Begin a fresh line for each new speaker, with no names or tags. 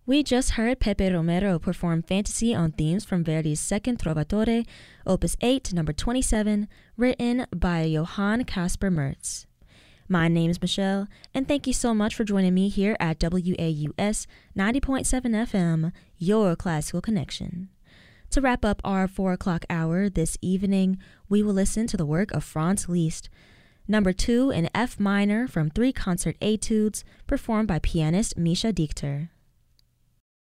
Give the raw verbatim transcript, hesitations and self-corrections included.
We just heard Pepe Romero perform Fantasy on themes from Verdi's Second Trovatore, Opus eight, number twenty-seven, written by Johann Caspar Mertz. My name is Michelle, and thank you so much for joining me here at W A U S ninety point seven F M, your classical connection. To wrap up our four o'clock hour this evening, we will listen to the work of Franz Liszt, number two in F minor from three concert etudes performed by pianist Misha Dichter.